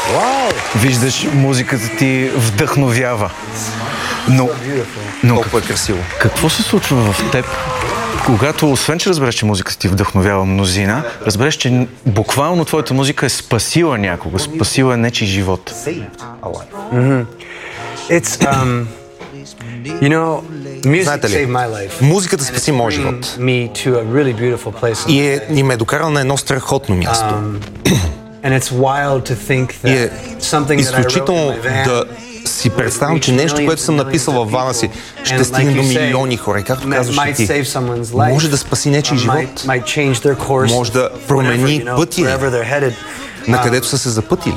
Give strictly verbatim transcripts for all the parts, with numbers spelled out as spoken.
Вау! Виждаш, музиката ти вдъхновява. Но, но Толкова е красиво. Какво се случва в теб, когато, освен че разбереш, че музиката ти вдъхновява мнозина, разбереш, че буквално твоята музика е спасила някого, спасила е нечий живот? Mm-hmm. It's, um, you know, music Знаете ли, saved my life. музиката спаси моя живот. Me to a really beautiful place. И, е, и ме е докарал на едно страхотно място. Um, and it's wild to think И е that something that I wrote изключително in my van да си представям, че нещо, което съм написал във вана си, ще стигне до милиони хора. И както казваш и ти, може да спаси нечий живот, може да промени пътя, на където са се запътили.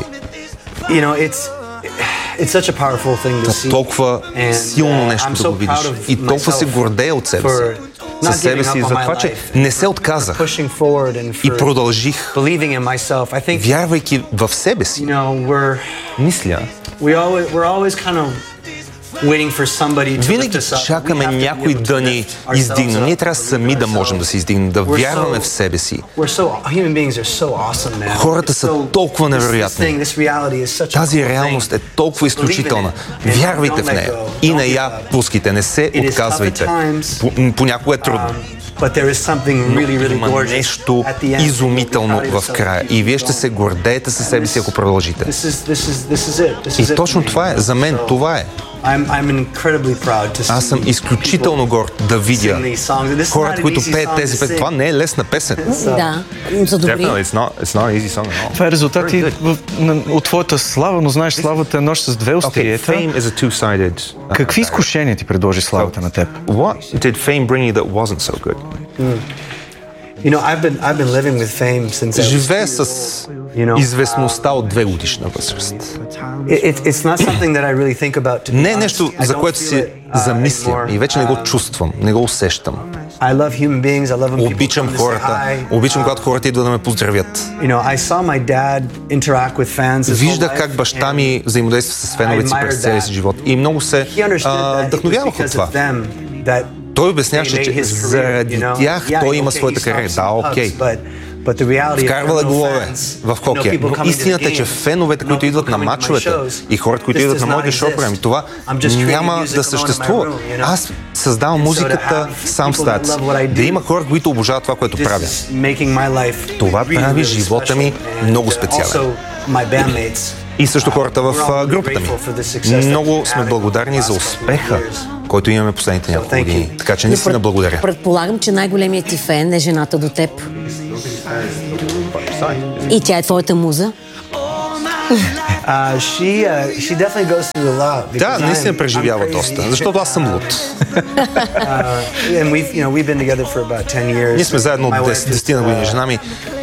It's such a powerful thing to see. Толкова силно нещо да го видиш. И толкова се гордея от себе си. Със себе си, за това, че не се отказах и продължих, вярвайки в себе си. Мисля, винаги чакаме някой да ни издигне. Ние трябва сами да можем да се издигнем, да вярваме в себе си. Хората са толкова невероятни. Тази реалност е толкова изключителна. Вярвайте в нея и не я пускайте, не се отказвайте. Понякога е трудно. Има нещо изумително в края и вие ще се гордеете със себе си, ако продължите. И точно това е. За мен това е. Аз съм изключително горд да видя хората, които пеят тези песни. Това не е лесна песен. Да, за добри. Това е резултат и от твоята слава, но знаеш, славата е нож с две остриета. Какви изкушения ти предложи славата на теб? You know, I've been I've been living with fame since I was Живея с известността от две годишна възраст. It's not something that I really think about. Не е нещо, за което си замислям и вече не го чувствам, не го усещам. I love human beings. I love when people Обичам хората. Обичам, когато хората идват да ме поздравят. You know, I saw my dad interact with fans. Виждах как баща ми взаимодейства с феновете си през целия си живот и много се вдъхновявах от това. Той обясняваше, че заради тях той има своята кариера. Да, окей. Вкарвала голове в хокея. Но истината е, че феновете, които идват на мачовете и хората, които идват на моите шоу-програми, това няма да съществува. Аз създавам музиката сам в стаята си. Да има хора, които обожават това, което правя. Това прави живота ми много специален. И също хората в групата ми. Много сме благодарни за успеха, който имаме последните няколко години. Така че наистина благодаря. Предполагам, че най-големият ти фен е жената до теб. И тя е твоята муза. Да, наистина преживява доста, защото аз съм луд. Ние сме заедно от десет години. Жена ми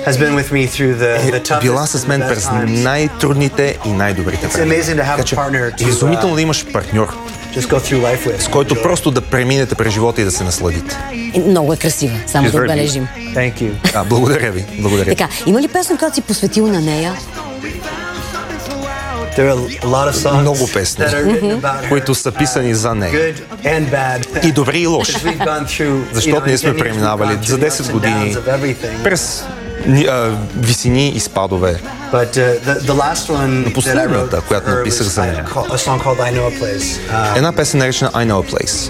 е била с мен през най-трудните и най-добрите времена. Така че е изумително да имаш партньор, с който просто да преминете през живота и да се насладите. Много е красива, само да отбележим. А, благодаря ви. Благодаря. Така, има ли песен, която си посветил на нея? Много песни, които са писани за нея. И добри и лоши. Защото ние сме преминавали за десет години през висини и спадове. Но последната, която написах за нея, една песен наречена I Know a Place.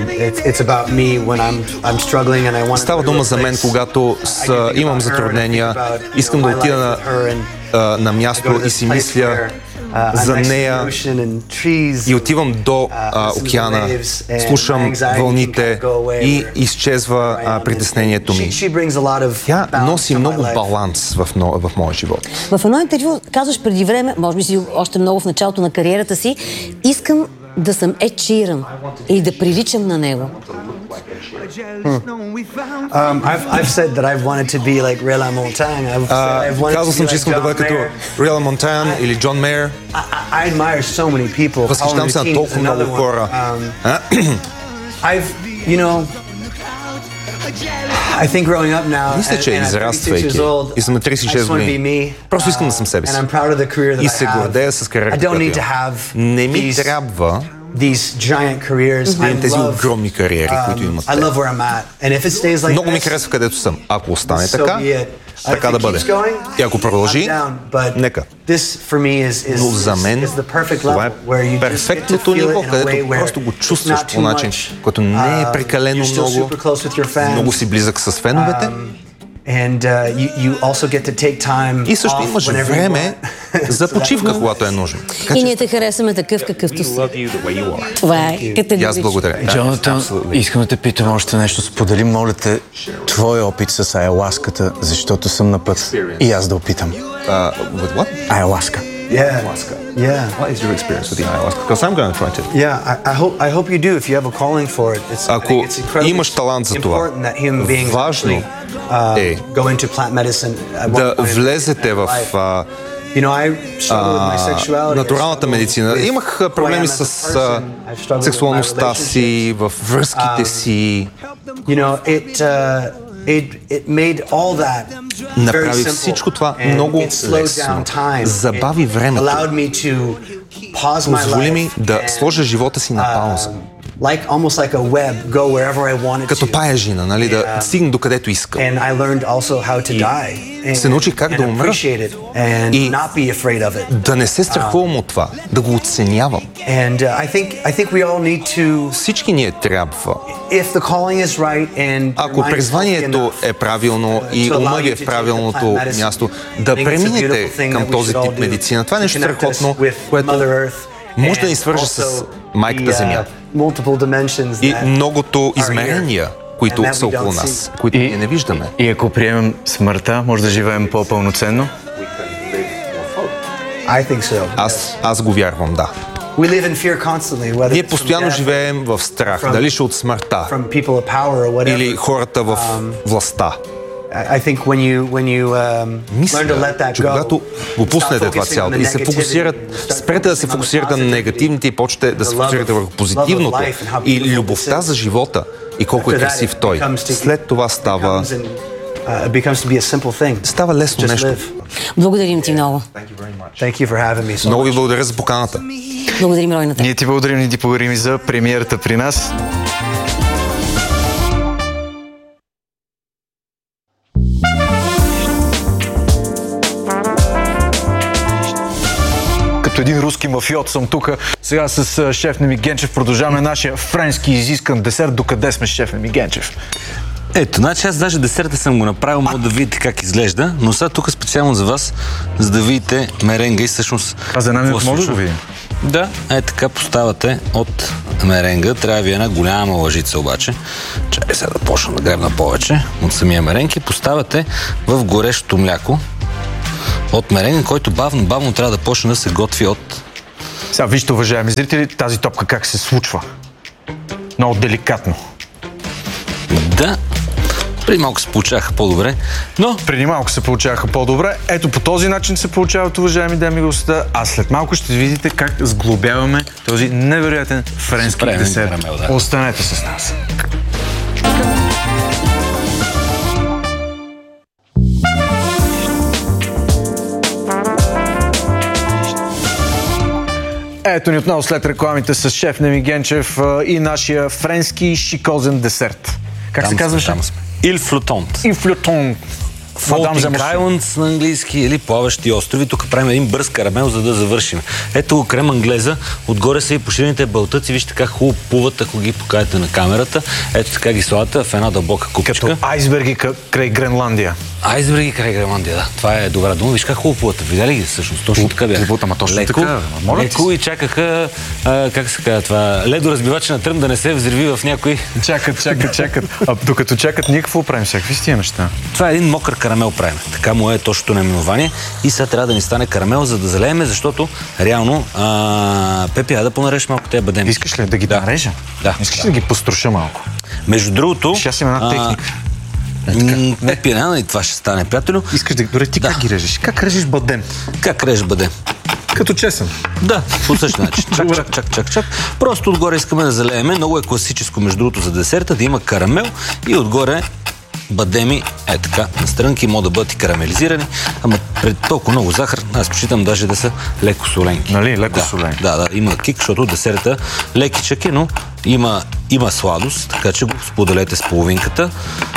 Става дума за мен, когато имам затруднения, искам да отида на, на място и си мисля за нея и отивам до а, океана, слушам вълните и изчезва а, притеснението ми. Тя носи много баланс в, в моя живот. В едно интервю казваш преди време, може би си още много в началото на кариерата си, искам да съм Ед Ширан или да приличам на него. Казал съм, че искам да бъда като Риела Монтан или Джон Мейер. Възхищавам се на толкова много хора. Мисля, че израствайки и съм на тридесет и шест години, просто искам да съм себе си. И се гордея с кариерата, която имам. Не ми трябва тези огромни кариери, които имат те. Много ми харесва където съм. Ако остане така, така да бъде. И ако продължи, нека. Но за мен това е перфектното ниво, където просто го чувстваш по начин, който не е прекалено много, много си близък с феновете. And, uh, you, you also get to take time и също имаш време за почивка, когато е нужно. Така, и ние те харесваме такъв, какъвто си. Това е категорично. Аз благодаря. Джонатан, искам да те питам още нещо. Сподели, моля те, твой опит с ayahuasca-та, защото съм на път и аз да опитам. Uh, with what? Ayahuasca. Yeah. Ayahuasca. Yeah. What is your experience with the ayahuasca? Because I'm going to try to. Yeah, I, I hope I hope you do if you have a calling for it. It's, Ако it's incredibly имаш талант за това, важно е да влезете в а, а, натуралната медицина. Имах проблеми с а, сексуалността си, в връзките си. Направи всичко това много лесно. Забави времето. Позволи ми да сложа живота си на пауза. Like, almost like a web, go wherever I wanted to. Като паяжина, нали, да стигна докъдето искам. And I learned also how to die. И се научих как да умра и да не се страхувам от това, да го оценявам. And uh, I think I think we all need to. Всички ние трябва. If the calling is right and ако призванието е правилно и умът е в правилното място, да преминете към този тип медицина. Това е нещо страхотно, което може да ни свърже с майката Земя. И многото измерения, които са около нас, които ние не виждаме. И ако приемем смъртта, може да живеем по-пълноценно? Аз, аз го вярвам, да. Ние постоянно живеем в страх, дали ще от смъртта или хората в властта. Мисля, че когато го пуснете това цялото и се фокусират, спрете да се фокусирате на негативните и почнете да се фокусирате върху позитивното и любовта за живота и колко е красив той. След това става става лесно нещо. Благодарим ти много. Много ви благодаря за поканата. Благодарим, Рой, на теб. Ние ти благодарим и ти благодарим и за премиерата при нас. Като един руски мафиот съм тук. Сега с шеф Неми Генчев продължаваме нашия френски изискан десерт. Докъде сме с шеф Неми Генчев? Ето, значи аз даже десерта съм го направил, мога да видите как изглежда, но сега тук специално за вас, за да видите меренга и всъщност... А за една минута може да го видим? Да, е така поставате от меренга, трябва ви една голяма лъжица обаче. Чакай сега да почна да гребна повече от самия меренг и поставяте в горещото мляко от меренга, който бавно, бавно трябва да почне да се готви от... Сега вижте, уважаеми зрители, тази топка как се случва. Много деликатно. Да, преди малко се получаваха по-добре, но... Преди малко се получаваха по-добре. Ето по този начин се получават, уважаеми дами и господа. А след малко ще видите как сглобяваме този невероятен френски десерт. Карамел, да. Останете с нас. Ето ни отново след рекламите с шеф Неми Генчев и нашия френски шикозен десерт. Как там се казваше? Ил флютонт. Ил флютонт. Floating Islands на английски или плаващи острови. Тук правим един бърз карамел, за да завършим. Ето го крем англеза. Отгоре са и поширените бълтъци. Вижте как хубаво плуват, ако ги покажете на камерата. Ето така ги слагате в една дълбока купичка. Като айсберги край Гренландия. Айсберги край Гренландия, да. Това е добра дума. Виж как хубаво плуват. Видели ги всъщност? Точно така бяха. Ама точно леко, така. Леко и чакаха, а, как се казва това, ледоразбивач на тръм да не се взриви в някой... Чакат, чакат, чакат. А докато чакат, ние какво правим? Всякакви с тия неща. Това е един мокър карамел правим. Така му е точното наименование. И сега трябва да ни стане карамел, за да залееме, защото реално а, Пепи, а да понарежеш малко тези бадеми. Искаш ли да ги да. нарежа? Да. Искаш ли да. да ги построша малко? Между другото... Ще аз имам една техника. Е, Пепи, не, и това ще стане, приятелю. Искаш да... Добре, ти да. Как ги режеш? Как режеш бадем? Как режеш бадем? Като чесън. Да, по същия начин. Чак, чак, чак, чак, чак. Просто отгоре искаме да залееме. Много е класическо, между другото, за десерта, да има карамел и отгоре бадеми, е така, на стрънки, могат да бъдат и карамелизирани, ама пред толкова много захар, аз почитам даже да са леко соленки. Нали, леко да, солени. Да, да, има кик, защото десерта лекичък е, но има, има сладост, така че го споделете с половинката.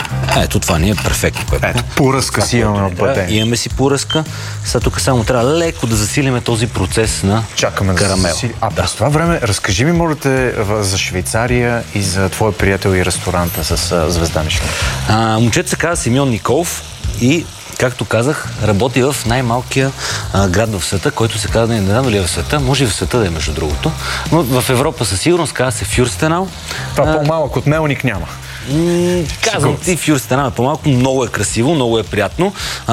Ето, това ни е перфектно. Което. Ето, поръска си имаме на бъдение. Имаме си поръска. Сега тук само трябва леко да засилиме този процес на Чакаме карамел. Да засили... А през това време, разкажи ми, моля те, за Швейцария и за твоя приятел и ресторанта с звезда Мишлен. Момчето се казва Симеон Николов и, както казах, работи в най-малкия а, град в света, който се казва, не знам дали е в света, може и в света да е между другото, но в Европа със сигурност казва се Фюрстенау. Това а, по-малък от Мелник няма. М- казвам ти, Фюрстенау е по-малко, много е красиво, много е приятно.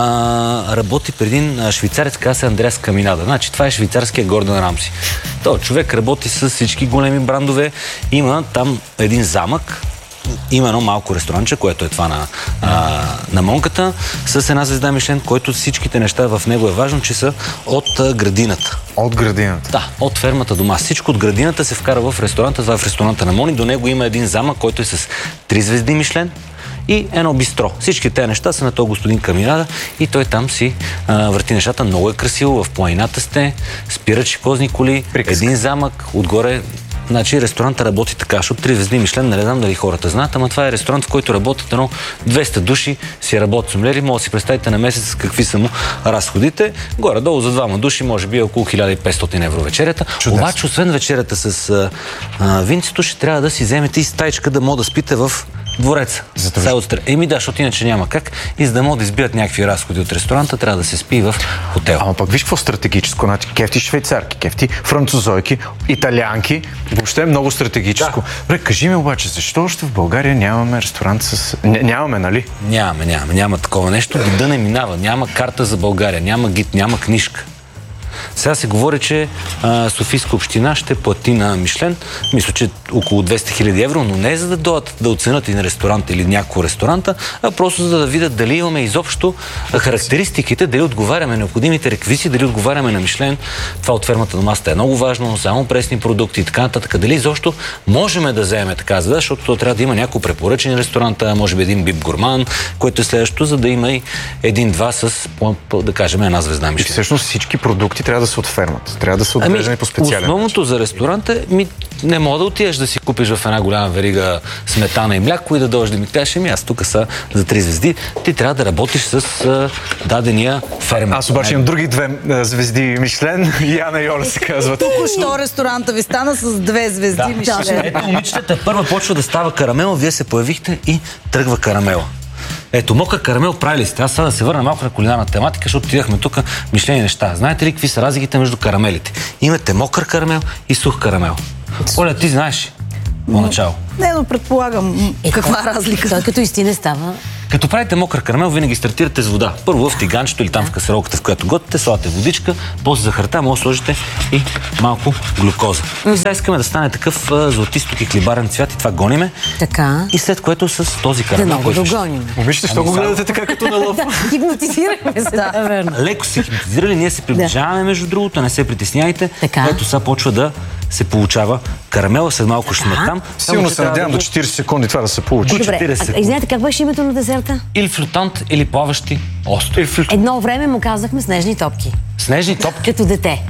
А, работи при един швейцарец, казва се Андреас Каминада. Значи това е швейцарския Гордън Рамси. Той човек работи с всички големи брандове, има там един замък, има едно малко ресторанче, което е това на, а, на Монката, с една звезда Мишлен, който всичките неща в него е важно, че са от а, градината. От градината? Да, от фермата дома. Всичко от градината се вкара в ресторанта, това е в ресторанта на Мони. До него има един замък, който е с три звезди Мишлен и едно бистро. Всички тези неща са на този господин Каминада и той там си а, върти нещата. Много е красиво, в планината сте, спират шикозни коли, приказка. Един замък, отгоре. Значи ресторанта работи така, защото три звезди Мишлен, не знам дали хората знаят, ама това е ресторант, в който работят едно двеста души, си работят сомлери, може да си представите на месец какви са му разходите. Горе-долу за двама души, може би около хиляда и петстотин евро вечерята. Чудесно. Обаче, освен вечерята с а, а, винцето, ще трябва да си вземете и стаичка да може да спите в двореца. Еми да, защото иначе няма как. И за да могат да избият някакви разходи от ресторанта, трябва да се спи в хотел. Ама пък виж какво стратегическо. Значи, кефти швейцарки, кефти французойки, италианки. Въобще е много стратегическо. Да. Кажи ми обаче, защо още в България нямаме ресторант с... Н- нямаме, нали? Нямаме, нямаме. Няма такова нещо. Гида не минава. Няма карта за България. Няма гид, няма книжка. Сега се говори, че а, Софийска община ще плати на Мишлен, мисля, че около двеста хиляди евро, но не за да дойдат да оценят един ресторант или някакво ресторанта, а просто за да видят дали имаме изобщо характеристиките, дали отговаряме необходимите реквизити, дали отговаряме на Мишлен. Това от фермата до масата е много важно, само пресни продукти и така нататък. Дали изобщо можем да вземем така, защото трябва да има няколко препоръчени ресторанта, може би един бип гурман, което е следващото, за да има и един-два с, да кажем, една звезда Мишлен. И всъщност всички продукти трябва да са от фермата. Трябва да са отглеждани ами, по специален. Основното за ресторанта е, ми, не мога да отидеш да си купиш в една голяма верига сметана и мляко и да дойдеш да ми кажеш, ами аз тук са за три звезди. Ти трябва да работиш с а, дадения фермер. Аз обаче имам други две а, звезди Мишлен, Яна и Оля се казват. Току-що ресторанта ви стана с две звезди да. Мишлен. Ето, момичетата, първа почва да става карамел, вие се появихте и тръгва карамела. Ето, мокър карамел правили сте. Аз сега да се върна малко на кулинарна тематика, защото отидахме тук мишлени неща. Знаете ли какви са разликите между карамелите? Имате мокър карамел и сух карамел. Оля, ти знаеш по-начало? Не, но предполагам е, каква е разлика. Той като истина става. Като правите мокър карамел, винаги стартирате с вода. Първо в тиганчето или там в касеролката, в която готвите, слагате водичка, после захарта, може да сложите и малко глюкоза. И сега искаме да стане такъв а, златисто хлибарен цвят и това гониме. Така. И след което с този карамел. Да, много да гоним. Вижте, що го гледате така като на лъв. Хипнотизирахме се, да, верно. Леко се хипнотизирали, ние се приближаваме между другото, не се притесняйте. Така. Ето сега почва да се получава карамела, след малко ще сме там. Силно се надявам до четирийсет секунди това да се получи. Добре, а, извинете, как беше името на десерта? Или флютант, или плаващи острови. Едно време му казахме снежни топки. Снежни топки? Като дете.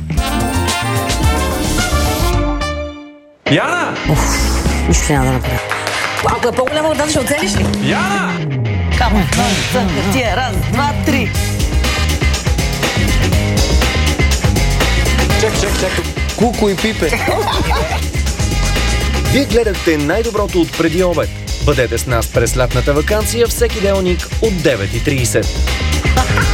Яна! Уф, нищо няма да направя. Ако е по-голяма вода, ще оцелиш ли? Яна! Камо, цънка, тия, раз, два, три. Чек, чек, чек. Куко и Пипе. Вие гледахте най-доброто от преди обед. Бъдете с нас през лятната ваканция всеки делник от девет и трийсет.